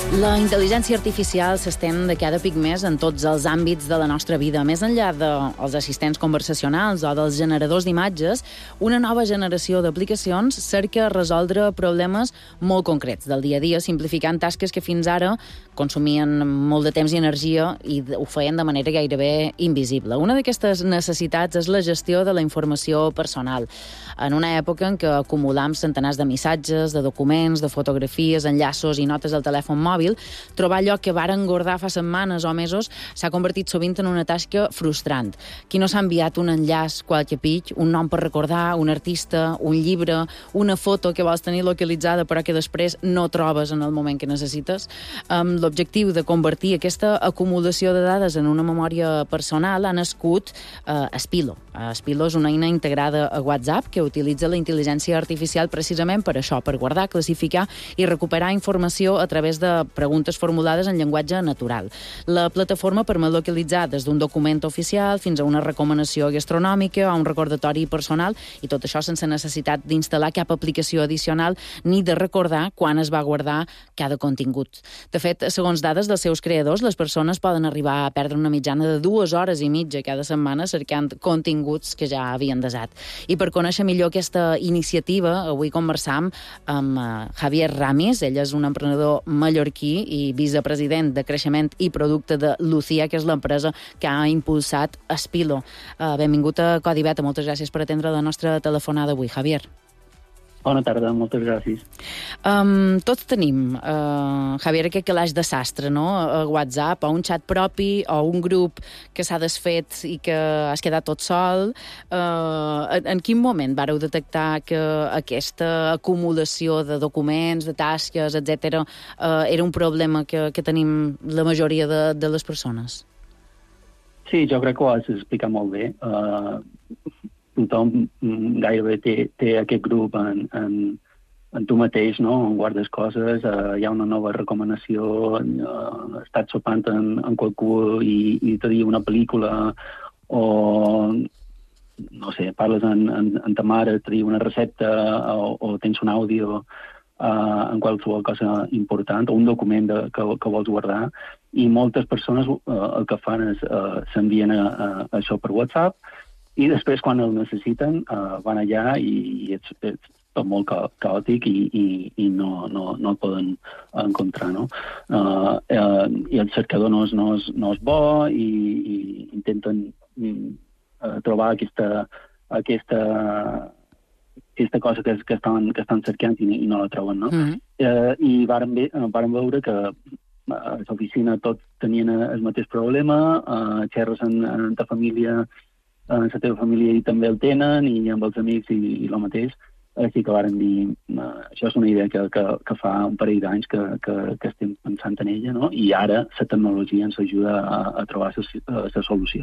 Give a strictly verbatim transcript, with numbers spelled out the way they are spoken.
La intel·ligència artificial s'estén de cada pic més en tots els àmbits de la nostra vida. Més enllà dels assistents conversacionals o dels generadors d'imatges, una nova generació d'aplicacions cerca resoldre problemes molt concrets del dia a dia, simplificant tasques que fins ara consumien molt de temps i energia i ho feien de manera gairebé invisible. Una d'aquestes necessitats és la gestió de la informació personal. En una època en què acumulam centenars de missatges, de documents, de fotografies, enllaços i notes al telèfon mòbil, trobar allò que varen engordar fa setmanes o mesos s'ha convertit sovint en una tasca frustrant. Qui no s'ha enviat un enllaç qualque pitch, un nom per recordar, un artista, un llibre, una foto que vols tenir localitzada però que després no trobes en el moment que necessites? Amb l'objectiu de convertir aquesta acumulació de dades en una memòria personal ha nascut eh, Spilo. Spilo és una eina integrada a WhatsApp que utilitza la intel·ligència artificial precisament per això, per guardar, classificar i recuperar informació a través de preguntes formulades en llenguatge natural. La plataforma permet localitzar des d'un document oficial fins a una recomanació gastronòmica o un recordatori personal, i tot això sense necessitat d'instal·lar cap aplicació addicional ni de recordar quan es va guardar cada contingut. De fet, segons dades dels seus creadors, les persones poden arribar a perdre una mitjana de dues hores i mitja cada setmana cercant continguts que ja havien desat. I per conèixer millor aquesta iniciativa, avui conversam amb Javier Ramis. Ell és un emprenedor mallorquí i vicepresident de creixement i producte de Lucía, que és l'empresa que ha impulsat Spilo. Uh, benvingut a Codi Beta. Moltes gràcies per atendre la nostra telefonada avui, Javier. Bona tarda, moltes gràcies. Um, tots tenim, uh, Javier, aquest calaix de sastre, no? A WhatsApp, o un xat propi, o un grup que s'ha desfet i que has quedat tot sol. Uh, en, en quin moment vareu detectar que aquesta acumulació de documents, de tasques, etcètera, uh, era un problema que, que tenim la majoria de, de les persones? Sí, jo crec que ho has explicat molt bé. Uh, tothom gairebé té, té aquest grup en, en, en tu mateix, no? On guardes coses, uh, hi ha una nova recomanació, uh, estàs sopant en, en qualcú i, i te diu una pel·lícula, o no sé, parles en, en, en ta mare, te diu una recepta, o, o tens un àudio uh, en qualsevol cosa important, o un document de, que, que vols guardar, i moltes persones uh, el que fan és uh, s'envien a, a, a això per WhatsApp, i després, quan el necessiten, uh, van allà i, i és, és tot molt ca caòtic i, i, i no, no, no el poden encontrar, no? Uh, uh, I el cercador no és, no és, no és bo i, i intenten uh, trobar aquesta, aquesta, aquesta cosa que, que, estan, que estan cercant i, i no la troben, no? Mm-hmm. uh, I vàrem, ve, uh, vàrem veure que a l'oficina tots tenien el mateix problema, uh, xerres en, en ta família, en la teva família i també el tenen, i amb els amics i, i el mateix. Així que vàrem dir, uh, això és una idea que, que, que fa un parell d'anys que, que, que estem pensant en ella, no? I ara la tecnologia ens ajuda a, a trobar la solució.